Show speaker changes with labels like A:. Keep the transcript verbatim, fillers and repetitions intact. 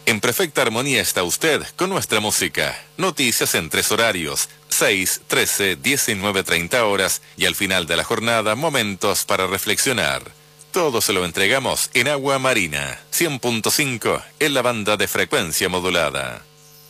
A: En perfecta armonía está usted con nuestra música. Noticias en tres horarios, seis, trece, diecinueve, treinta horas y al final de la jornada momentos para reflexionar. Todo se lo entregamos en Agua Marina, cien punto cinco en la banda de frecuencia modulada.